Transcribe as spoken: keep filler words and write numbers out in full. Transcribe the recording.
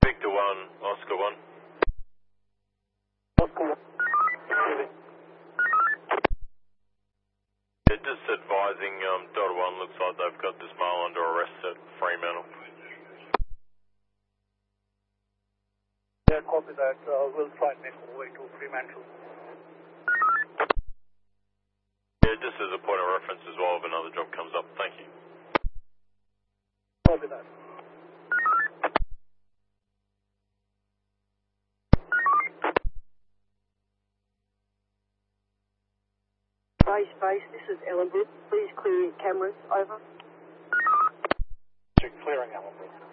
Victor one, Oscar one. Oscar one. Yeah, just advising, um, Delta one looks like they've got this male under arrest at Fremantle. Yeah, copy that. Uh, we'll try and make our way to Fremantle. Yeah, just as a point of reference as well if another job comes up. Thank you. Copy that. Base, base, this is Ellenbrook. Please clear your cameras. Over. Clearing Ellenbrook.